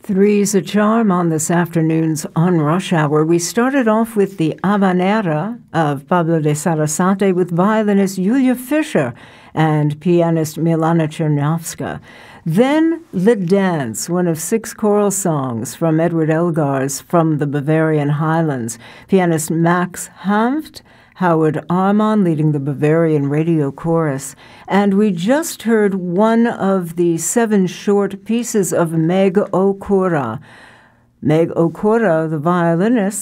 Three's a charm on this afternoon's On Rush Hour. We started off with the Habanera of Pablo de Sarasate with violinist Julia Fischer and pianist Milana Chernyavska. Then The Dance, one of 6 choral songs from Edward Elgar's From the Bavarian Highlands. Pianist Max Hanft, Howard Armand leading the Bavarian Radio Chorus. And we just heard one of the 7 short pieces of Meg Okura. Meg Okura, the violinist,